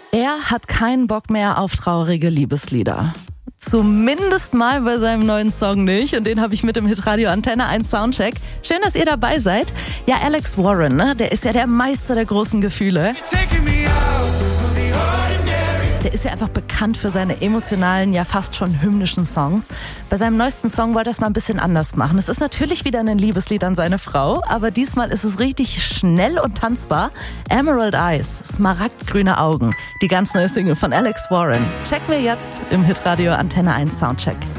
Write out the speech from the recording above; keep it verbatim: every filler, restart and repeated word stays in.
Er hat keinen Bock mehr auf traurige Liebeslieder. Zumindest mal bei seinem neuen Song nicht. Und den habe ich mit im Hitradio Antenne eins Soundcheck. Schön, dass ihr dabei seid. Ja, Alex Warren, ne? Der ist ja der Meister der großen Gefühle. Der ist ja einfach bekannt für seine emotionalen, ja fast schon hymnischen Songs. Bei seinem neuesten Song wollte er es mal ein bisschen anders machen. Es ist natürlich wieder ein Liebeslied an seine Frau, aber diesmal ist es richtig schnell und tanzbar. Emerald Eyes, smaragdgrüne Augen, die ganz neue Single von Alex Warren. Checken wir jetzt im Hitradio Antenne eins Soundcheck.